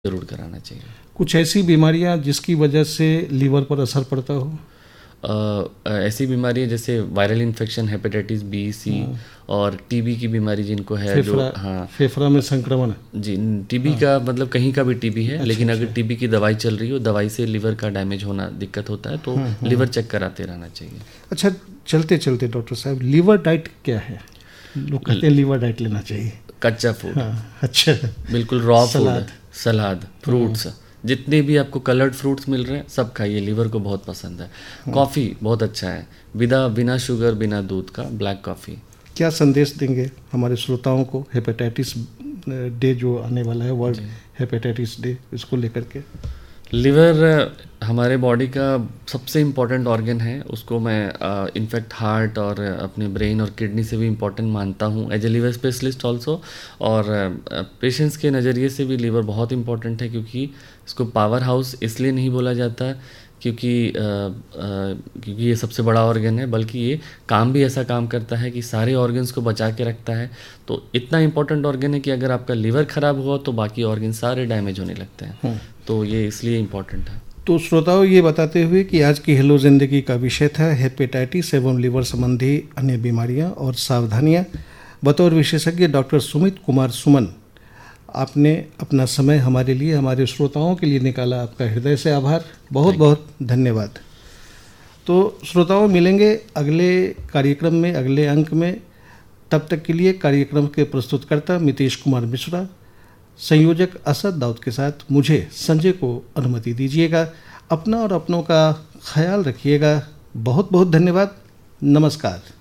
ज़रूर कराना चाहिए। कुछ ऐसी बीमारियां जिसकी वजह से लीवर पर असर पड़ता हो? ऐसी बीमारियां जैसे वायरल इन्फेक्शन, हेपेटाइटिस बी, सी और टीबी की बीमारी जिनको है, जो फेफड़ा में संक्रमण जी, टीबी का मतलब कहीं का भी टीबी है। लेकिन अगर टीबी की दवाई चल रही हो, दवाई से लिवर का डैमेज होना दिक्कत होता है, तो लिवर चेक कराते रहना चाहिए। अच्छा, चलते चलते डॉक्टर साहब, लिवर डाइट क्या है? लोग कहते हैं लिवर डाइट लेना चाहिए। कच्चा फूड, अच्छा, बिल्कुल रॉ फूड, सलाद, फ्रूट्स, जितने भी आपको कलर्ड फ्रूट्स मिल रहे हैं सब खाइए, लिवर को बहुत पसंद है। कॉफ़ी बहुत अच्छा है, बिना शुगर बिना दूध का ब्लैक कॉफ़ी। क्या संदेश देंगे हमारे श्रोताओं को हेपेटाइटिस डे जो आने वाला है, वर्ल्ड हेपेटाइटिस डे, इसको लेकर के? लिवर हमारे बॉडी का सबसे इम्पॉर्टेंट ऑर्गन है। उसको मैं इनफैक्ट हार्ट और अपने ब्रेन और किडनी से भी इम्पॉर्टेंट मानता हूँ as a liver specialist also. और पेशेंट्स के नज़रिए से भी लिवर बहुत इम्पॉर्टेंट है, क्योंकि इसको पावर हाउस इसलिए नहीं बोला जाता क्योंकि ये सबसे बड़ा ऑर्गन है, बल्कि ये काम भी ऐसा काम करता है कि सारे ऑर्गन्स को बचा के रखता है। तो इतना इम्पोर्टेंट ऑर्गन है कि अगर आपका लिवर ख़राब हुआ तो बाकी ऑर्गन सारे डैमेज होने लगते हैं। तो ये इसलिए इम्पोर्टेंट है। तो श्रोताओं, ये बताते हुए कि आज की हेलो जिंदगी का विषय था हेपेटाइटिस एवं लिवर संबंधी अन्य बीमारियां और सावधानियां। बतौर विशेषज्ञ डॉक्टर सुमित कुमार सुमन, आपने अपना समय हमारे लिए, हमारे श्रोताओं के लिए निकाला। आपका हृदय से आभार, बहुत बहुत धन्यवाद। तो श्रोताओं, मिलेंगे अगले कार्यक्रम में, अगले अंक में। तब तक के लिए कार्यक्रम के प्रस्तुतकर्ता मितेश कुमार मिश्रा, संयोजक असद दाऊद के साथ मुझे संजय को अनुमति दीजिएगा। अपना और अपनों का ख्याल रखिएगा। बहुत बहुत धन्यवाद। नमस्कार।